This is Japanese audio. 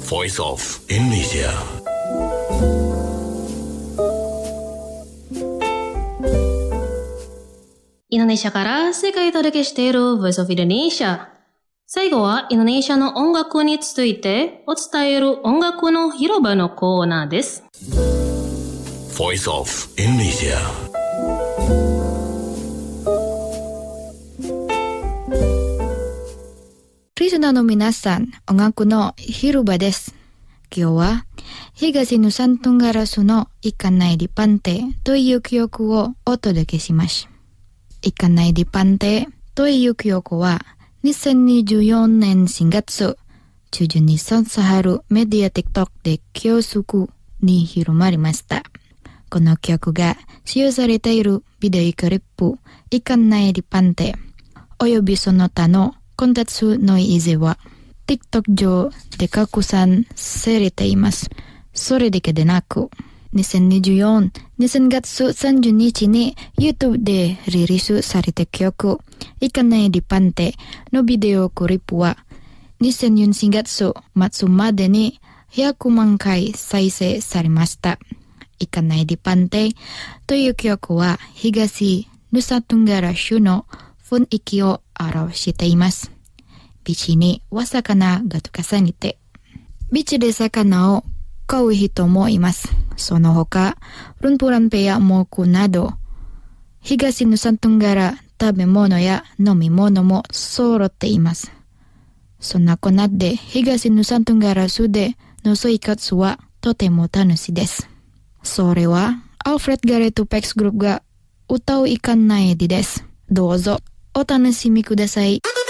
Voice of Indonesia. インドネシアから世界へ届けしている Voice of Indonesia。最後はインドネシアの音楽についてお伝える音楽の広場のコーナーです。 Voice of Indonesia。 リスナーの皆さん、音楽の広場です。今日は東ヌサントンガラスの行かないでパンテという曲をお届けします。行かないでパンテという曲は2024年4月中旬にさはるメディア TikTok で急速に広まりました。この曲が使用されているビデオクリップ行かないでパンテおよびその他のコンテンツの維持は TikTok 上で拡散されています。それだけでなく、2024年2月30日に YouTube でリリースされた曲、行かないでパンテのビデオクリップは、2004月末までに100万回再生されました。行かないでパンテという曲は、東ヌサトンガラ州の雰囲気を表しています。ビーチには魚がと重ねて、ビーチで魚を買う人もいます。その他、ルンプランペやモクなど、東ヌサントンガラ食べ物や飲み物も揃っています。そんなこんなで、東ヌサントンガラ州での生活はとても楽しいです。それは、アルフレッド・ガレット・ペックスグループが歌う行かないでです。どうぞお楽しみください。